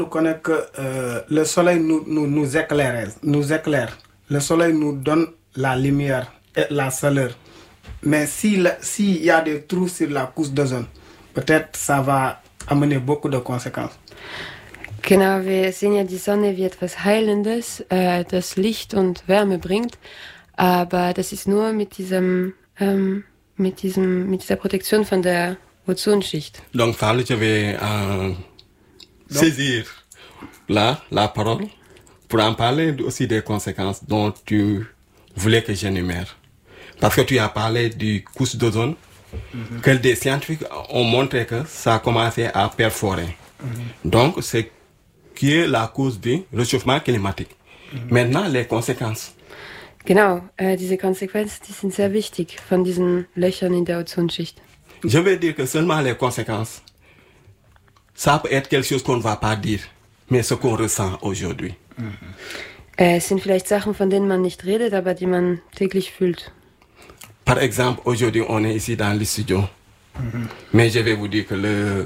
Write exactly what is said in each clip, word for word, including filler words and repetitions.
On connaît que euh, le soleil nous, nous, nous, éclaire, nous éclaire. Le soleil nous donne la lumière et la chaleur. Mais s'il si y a des trous sur la couche d'ozone, peut-être ça va amener beaucoup de conséquences. Genau, wir sehen ja die Sonne wie etwas Heilendes, äh, das Licht und Wärme bringt. Aber das ist nur mit diesem, ähm, mit diesem, mit dieser Protektion von der Ozonschicht. Donc, Charles, je vais euh, saisir là la parole pour en parler aussi des conséquences dont tu voulais que j'énumère. Parce que tu as parlé du couche d'ozone, mm-hmm. que des scientifiques ont montré que ça a commencé à perforer. Mm-hmm. Donc, c'est qui est la cause du réchauffement climatique. Mm-hmm. Maintenant, les conséquences. Genau, äh, diese Konsequenzen, die sind sehr wichtig von diesen Löchern in der Ozonschicht. Je vais dire que seulement les conséquences, ça peut être quelque chose qu'on ne va pas dire, mais ce qu'on ressent aujourd'hui. Mm-hmm. Äh, es sind vielleicht Sachen, von denen man nicht redet, aber die man täglich fühlt. Par exemple, aujourd'hui, on est ici dans le studio. Mm-hmm. Mais je vais vous dire que le,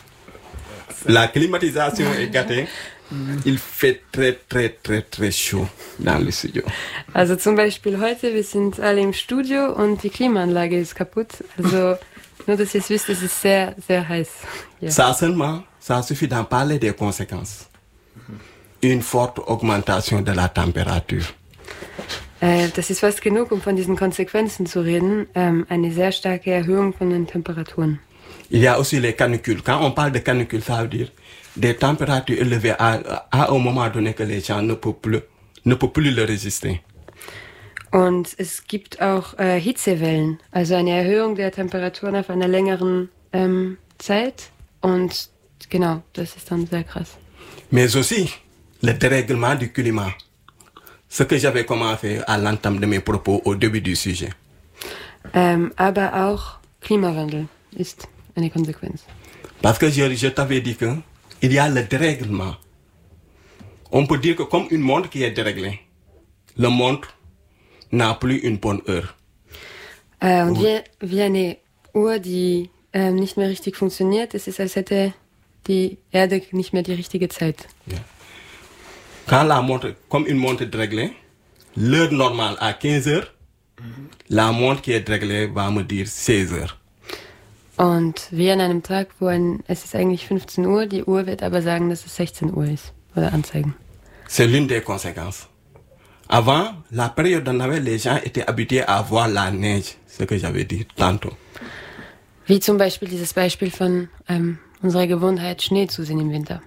la climatisation est gâtée. Mm-hmm. Il fait très, très, très, très chaud dans le studio. Also zum Beispiel heute, wir sind alle im Studio und die Klimaanlage ist kaputt. Also nur, dass ihr es wisst, es ist sehr, sehr heiß. Ja. Ça seulement, ça suffit d'en parler des conséquences. Mm-hmm. Une forte augmentation de la température. Das ist fast genug, um von diesen Konsequenzen zu reden. Ähm, eine sehr starke Erhöhung von den Temperaturen. Il y a aussi les canicules. Quand on parle de canicules, ça veut dire des températures élevées à, à un moment donné que les gens ne peuvent plus, ne peuvent plus le résister. Und es gibt auch äh, Hitzewellen, also eine Erhöhung der Temperaturen auf einer längeren ähm, Zeit. Und genau, das ist dann sehr krass. Mais aussi le dérèglement du climat. Ce que j'avais commencé à l'entame de mes propos au début du sujet. Ähm, aber auch Klimawandel ist eine Konsequenz. Parce que je, je t'avais dit que il y a le dérèglement. On peut dire que comme une montre qui est déréglée, le montre n'a plus une bonne heure. Äh, und wie, wie eine Uhr, die ähm, nicht mehr richtig funktioniert, es ist, als hätte die Erde nicht mehr die richtige Zeit. Ja. Quand la montre, comme une montre déréglée, l'heure normale à quinze heures, mm-hmm. la montre qui est déréglée va me dire seize heures. Und wie an einem Tag, wo ein, es ist eigentlich fünfzehn Uhr, die Uhr wird aber sagen, dass es sechzehn Uhr ist, oder anzeigen. C'est l'une des conséquences. Avant, la période de Noël, les gens étaient habitués à voir la neige, ce que j'avais dit tantôt. Wie zum Beispiel dieses Beispiel von ähm, unserer Gewohnheit, Schnee zu sehen im Winter.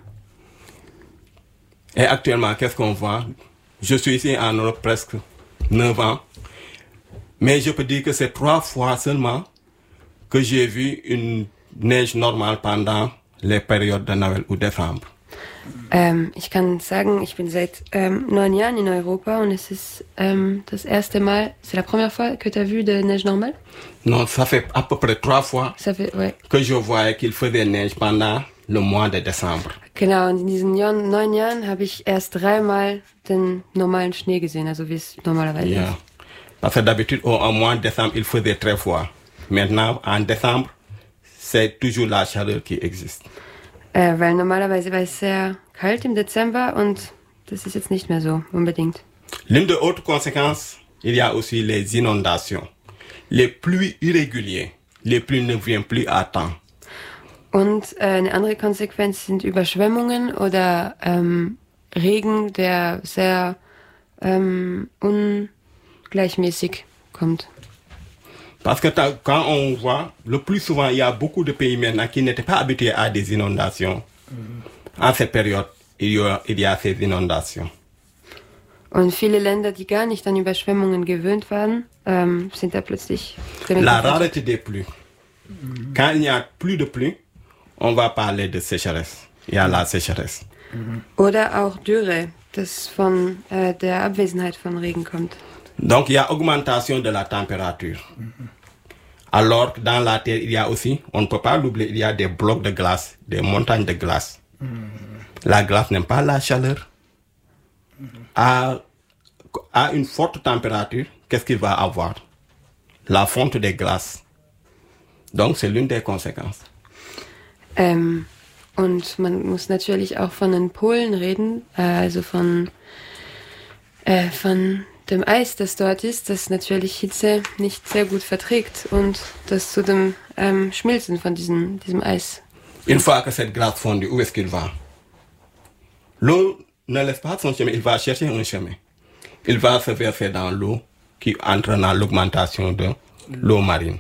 Et actuellement, qu'est-ce qu'on voit? Je suis ici en Europe presque neuf ans. Mais je peux dire que c'est trois fois seulement que j'ai vu une neige normale pendant les périodes de Noël ou décembre. Ähm, ich kann sagen, ich bin seit ähm, neun Jahren in Europa und es ist ähm, das erste Mal, c'est la première fois que tu as vu de neige normale? Non, ça fait à peu près trois fois ça fait, ouais. que je voyais qu'il faisait neige pendant le mois de décembre. Genau, und in diesen Jahren, neun Jahren habe ich erst dreimal den normalen Schnee gesehen, also wie es normalerweise yeah. ist. Parce que d'habitude, au, au mois de décembre, il faisait très froid. Maintenant, en décembre, c'est toujours la chaleur qui existe. Äh, weil normalerweise war es sehr kalt im Dezember und das ist jetzt nicht mehr so unbedingt. L'une des autres conséquences, il y a aussi les inondations. Les pluies irrégulières, les pluies ne viennent plus à temps. Und äh, eine andere Konsequenz sind Überschwemmungen oder ähm, Regen, der sehr ähm, ungleichmäßig kommt. Parce que quand on voit, le plus souvent, il y a beaucoup de pays maintenant qui n'étaient pas habitués à des inondations. Mm-hmm. En cette période, il y a, il y a ces inondations. Und viele Länder, die gar nicht an Überschwemmungen gewöhnt waren, ähm, sind da plötzlich... La rareté des pluies. Mm-hmm. Quand il n'y a plus de pluie, on va parler de sécheresse. Il y a la sécheresse. Mm-hmm. Oder auch Dürre, das von äh, der Abwesenheit von Regen kommt. Donc, il y a augmentation de la température. Mm-hmm. Alors que dans la Terre, il y a aussi, on ne peut pas l'oublier, il y a des blocs de glace, des montagnes de glace. Mm-hmm. La glace n'aime pas la chaleur. Mm-hmm. À, à une forte température, qu'est-ce qu'il va avoir? La fonte des glaces. Donc, c'est l'une des conséquences. Ähm, Und man muss natürlich auch von den Polen reden, äh, also von, äh, von dem Eis, das dort ist, das natürlich Hitze nicht sehr gut verträgt und das zu dem ähm, Schmilzen von diesem, diesem Eis. Une fois que cette glace fondue, où est-ce qu'il va? L'eau ne laisse pas son chemin, il va chercher un chemin. Il va se verser dans l'eau qui entraîne l'augmentation de l'eau marine.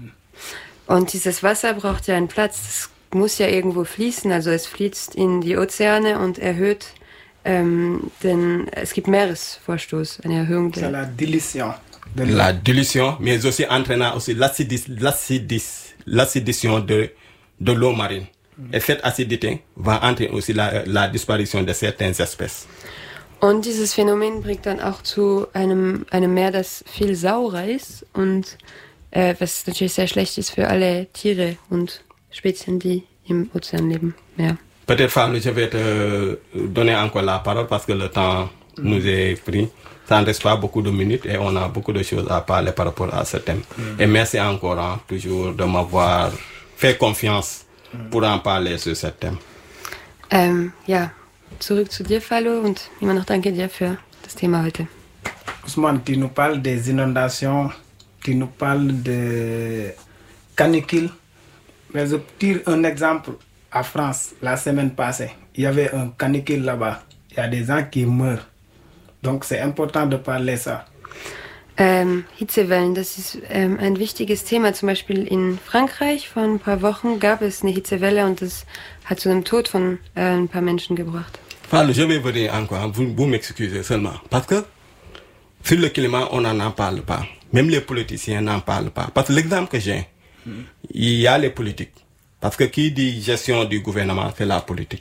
Und dieses Wasser braucht ja einen Platz, es muss ja irgendwo fließen, also es fließt in die Ozeane und erhöht ähm, den, es gibt Meeresvorstoß, eine Erhöhung der... C'est la dilution. De La dilution, mais aussi entraînant aussi l'acidis, l'acidis, l'acidification de, de l'eau marine. Mm. Et cette acidité va entraîner aussi la, la disparition de certaines espèces. Und dieses Phänomen bringt dann auch zu einem, einem Meer, das viel saurer ist und äh, was natürlich sehr schlecht ist für alle Tiere und Spezien, die im Ozean leben. Ja. Peut-être, Fallou, je vais te donner encore la parole parce que le temps mm. nous est pris. Ça ne reste pas beaucoup de minutes et on a beaucoup de choses à parler par rapport à ce thème. Mm. Et merci encore hein, toujours de m'avoir fait confiance mm. pour en parler sur ce thème. Ähm, ja, zurück zu dir, Fallou, und immer noch danke dir für das Thema heute. Ousmane, tu nous parles des inondations, tu nous parles de canicules. Mais je tire un exemple. À France, la semaine passée, il y avait un canicule là-bas. Il y a des gens qui meurent. Donc c'est important de parler ça. Ähm, Hitzewellen, das ist ähm, ein wichtiges Thema. Zum Beispiel in Frankreich vor ein paar Wochen gab es eine Hitzewelle und das hat zu einem Tod von äh, ein paar Menschen gebracht. Fallou, je vais vous dire encore, vous, vous m'excusez seulement. Parce que sur le climat, on n'en parle pas. Même les politiciens n'en parlent pas. Parce que l'exemple que j'ai, mm. il y a les politiques. Parce que qui dit gestion du gouvernement, c'est la politique.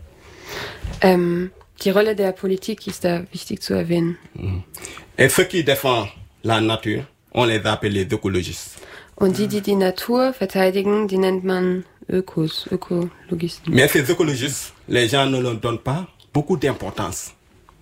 Ähm, die Rolle der Politik ist da wichtig zu erwähnen. Et ceux qui défendent la nature, on les appelle les écologistes. Und die, die die Natur verteidigen, die nennt man Ökos, Ökologisten. Mais ces écologistes, les gens ne leur donnent pas beaucoup d'importance.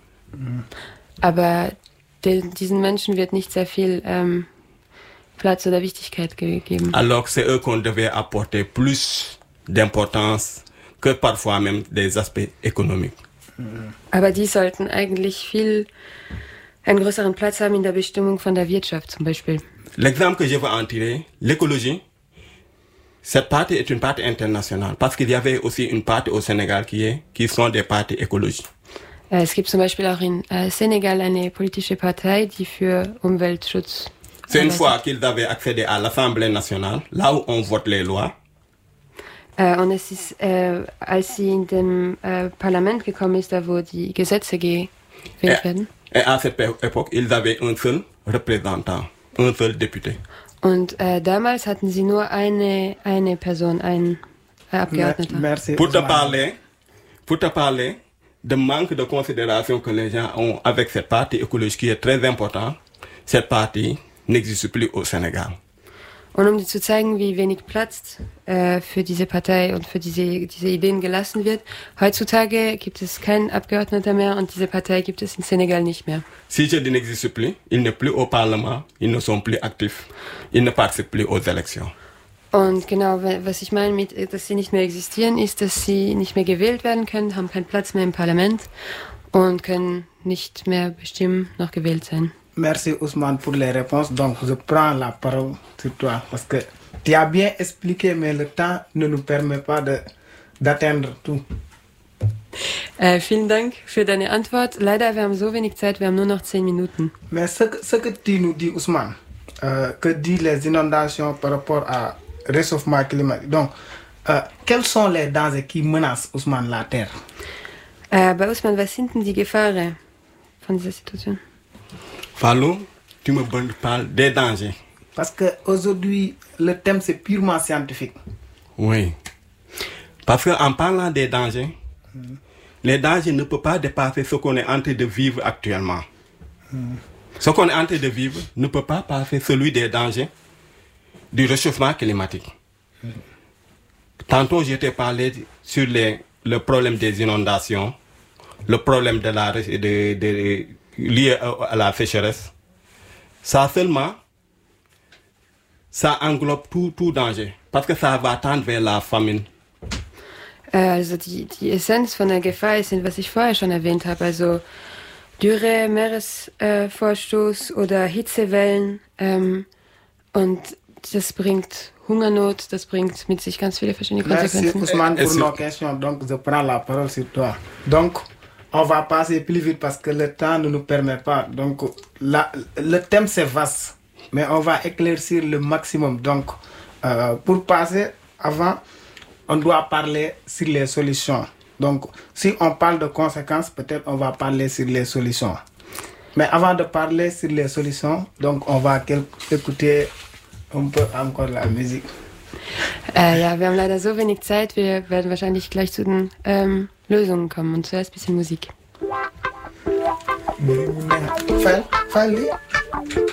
Aber de, diesen Menschen wird nicht sehr viel ähm, Platz oder Wichtigkeit gegeben. Alors que c'est eux qu'on devait apporter plus d'importance que parfois même des aspects économiques. Aber die sollten eigentlich viel einen größeren Platz haben in der Bestimmung von der Wirtschaft zum Beispiel. L'exemple que je veux en tirer, l'écologie, cette partie est une partie internationale parce qu'il y avait aussi une partie au Sénégal qui est, qui sont des partis écologiques. Es gibt zum Beispiel auch in äh, Senegal eine politische Partei, die für Umweltschutz. C'est une fois qu'ils avaient accédé à l'Assemblée nationale, là où on vote les lois. Äh, und es ist, äh, als sie in dem äh, Parlament gekommen ist, da wo die Gesetze gewählt et, werden. Et à cette époque, ils avaient un seul représentant, un seul député. Und äh, damals hatten sie nur eine, eine Person, einen äh, Abgeordneter. Merci. Pour te parler, pour te parler de manque de considération que les gens ont avec cette partie écologique qui est très important, cette partie n'existe plus au Sénégal. Und um dir zu zeigen, wie wenig Platz äh, für diese Partei und für diese, diese Ideen gelassen wird, heutzutage gibt es keinen Abgeordneter mehr und diese Partei gibt es in Senegal nicht mehr. Si je dis n'existe plus, ils ne plus au Parlement, ils ne sont plus actifs, ils ne participent plus aux élections. Und genau, was ich meine mit, dass sie nicht mehr existieren, ist, dass sie nicht mehr gewählt werden können, haben keinen Platz mehr im Parlament und können nicht mehr bestimmen, noch gewählt sein. Merci Ousmane pour les réponses. Donc je prends la parole sur toi parce que tu as bien expliqué, mais le temps ne nous permet pas de, d'atteindre tout. Äh, vielen Dank für deine Antwort. Leider, wir haben so wenig Zeit, wir haben nur noch zehn Minuten. Mais ce que, ce que tu nous dis, Ousmane, euh, que disent les inondations par rapport à réchauffement climatique. Donc, euh, quels sont les dangers qui menacent, Ousmane, la Terre? Äh, bei Ousmane, was sind denn die Gefahren von dieser Situation? Fallou, tu me parles des dangers. Parce qu'aujourd'hui, le thème, c'est purement scientifique. Oui. Parce qu'en parlant des dangers, mm. les dangers ne peuvent pas dépasser ce qu'on est en train de vivre actuellement. Mm. Ce qu'on est en train de vivre ne peut pas passer celui des dangers du réchauffement climatique. Mm. Tantôt, je t'ai parlé sur les, le problème des inondations, le problème de la, de, de, de, lié à la sécheresse. Ça seulement, ça englobe tout, tout danger. Parce que ça va tendre vers la famine. Also die, die Essenz von der Gefahr ist, was ich vorher schon erwähnt habe, also Dürre, Meeresvorstoß äh, oder Hitzewellen ähm, und das bringt Hungernot, das bringt mit sich ganz viele verschiedene Konsequenzen. Merci Ousmane pour nos questions, donc je prends la parole sur toi. Donc on va passer plus vite parce que le temps ne nous permet pas. Donc la, le thème c'est vaste, mais on va éclaircir le maximum. Donc euh, pour passer avant, on doit parler sur les solutions. Donc, si on parle de conséquences, peut-être on va parler sur les solutions. Mais avant de parler sur les solutions, donc on va écouter un peu encore la Musik. Äh, ja, wir haben leider so wenig Zeit, wir werden wahrscheinlich gleich zu den ähm, Lösungen kommen. Und zuerst ein bisschen Musik. Fall, fall,